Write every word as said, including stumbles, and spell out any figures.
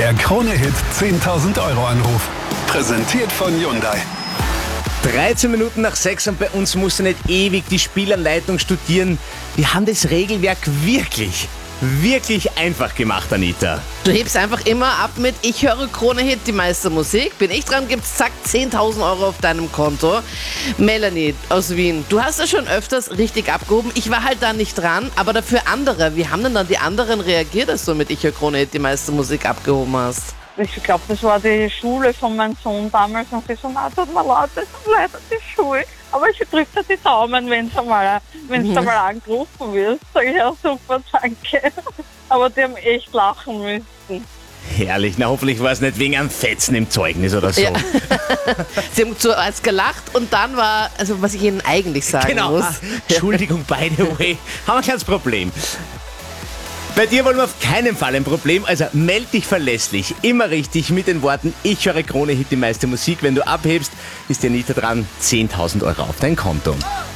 Der Krone-Hit zehntausend Euro Anruf. Präsentiert von Hyundai. dreizehn Minuten nach sechs und bei uns musst du nicht ewig die Spielanleitung studieren. Wir haben das Regelwerk wirklich, wirklich einfach gemacht, Anita. Du hebst einfach immer ab mit Ich höre Krone-Hit, die meiste Musik. Bin ich dran, gibt's zack zehntausend Euro auf deinem Konto. Melanie aus Wien, du hast ja schon öfters richtig abgehoben. Ich war halt da nicht dran, aber dafür andere. Wie haben denn dann die anderen reagiert, dass du mit Ich höre Krone-Hit die meiste Musik abgehoben hast? Ich glaube, das war die Schule von meinem Sohn damals und sie so, na, tut mir leid, das ist leider die Schule. Aber ich drücke dir die Daumen, wenn du einmal, wenn's mhm. einmal angerufen wirst. Sag ich, ja super, danke. Aber die haben echt lachen müssen. Herrlich, na hoffentlich war es nicht wegen einem Fetzen im Zeugnis oder so. Ja. Sie haben zuerst gelacht und dann war, also was ich Ihnen eigentlich sagen genau. muss. Ah, Entschuldigung, by the way, haben wir kein Problem. Bei dir wollen wir auf keinen Fall ein Problem, also meld dich verlässlich, immer richtig mit den Worten Ich höre Krone-Hit, die meiste Musik. Wenn du abhebst, ist die Anita dran, zehntausend Euro auf dein Konto.